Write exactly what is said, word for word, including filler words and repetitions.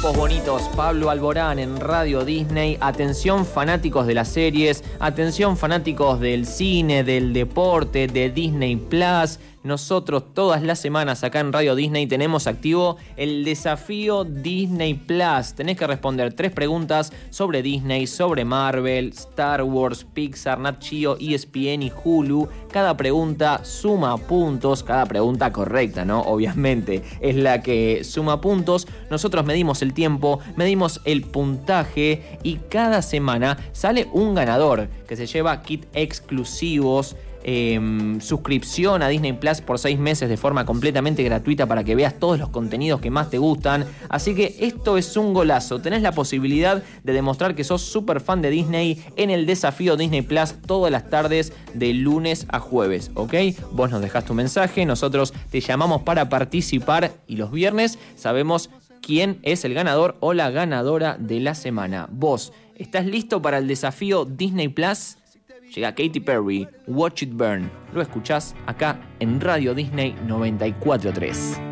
Tiempos bonitos, Pablo Alborán en Radio Disney. Atención fanáticos de las series, atención fanáticos del cine, del deporte, de Disney Plus. Nosotros todas las semanas acá en Radio Disney tenemos activo el desafío Disney Plus. Tenés que responder tres preguntas sobre Disney, sobre Marvel, Star Wars, Pixar, Nat Geo, E S P N y Hulu. Cada pregunta suma puntos, cada pregunta correcta, ¿no? Obviamente es la que suma puntos. Nosotros medimos el tiempo, medimos el puntaje y cada semana sale un ganador que se lleva kit exclusivos. Eh, suscripción a Disney Plus por seis meses de forma completamente gratuita para que veas todos los contenidos que más te gustan. Así que esto es un golazo. Tenés la posibilidad de demostrar que sos súper fan de Disney en el desafío Disney Plus todas las tardes de lunes a jueves, ¿ok? Vos nos dejás tu mensaje, nosotros te llamamos para participar y los viernes sabemos quién es el ganador o la ganadora de la semana. ¿Vos estás listo para el desafío Disney Plus? Llega Katy Perry, Watch It Burn. Lo escuchás acá en Radio Disney noventa y cuatro punto tres.